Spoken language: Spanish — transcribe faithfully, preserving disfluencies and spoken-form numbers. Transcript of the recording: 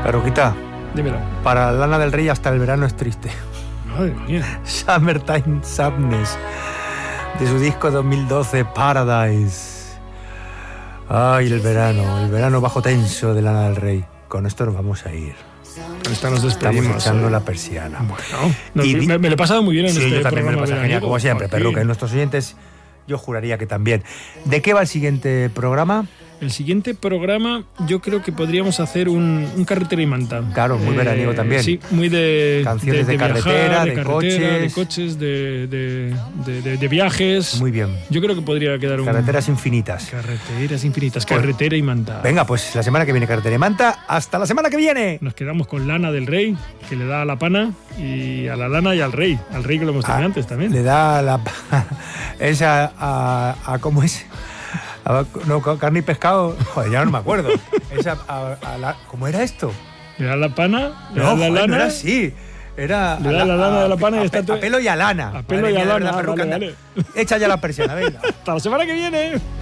Perruquita, dímelo. Para Lana del Rey hasta el verano es triste. Madre mía. Summertime Sadness, de su disco dos mil doce, Paradise. Ay, el verano, el verano bajo tenso de Lana del Rey. Con esto nos vamos a ir. Con esta nos despedimos. Estamos echando eh. la persiana. Bueno, no, Y- me, me lo he pasado muy bien en Sí, este yo también me lo programa paso genial, veraniego. como siempre, Joaquín. Perruca. Y nuestros oyentes, yo juraría que también. ¿De qué va el siguiente programa? El siguiente programa yo creo que podríamos hacer un, un carretera y manta. Claro, muy veraniego también. Sí, muy de Canciones de viajar, carretera, de carretera, coches. de coches, de, de, de, de- de viajes. Muy bien. Yo creo que podría quedar un... Carreteras infinitas. Carreteras infinitas, Pues- carretera y manta. Venga, pues la semana que viene Carretera y Manta. ¡Hasta la semana que viene! Nos quedamos con Lana del Rey, que le da a la pana, y a la lana y al rey. Al rey que lo hemos tenido Ah, antes también. Le da la... Esa a, a... ¿Cómo es? A- no, carne y pescado. Joder, ya no me acuerdo. Esa a, a la, ¿cómo era esto? Le da la pana, le No, da la joder, lana. no era así. Era Le da la lana de la pana y a, está pe- todo- a pelo y a lana. A pelo Madre y a mía, de lana, verdad, Perruca, vale, anda. vale. Echa ya la persiana, venga. Hasta la semana que viene.